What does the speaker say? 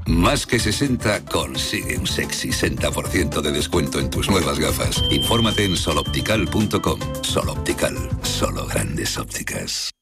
Más que 60 consigue un sexy 60% de descuento en tus nuevas gafas. Infórmate en soloptical.com. Soloptical, solo grandes ópticas.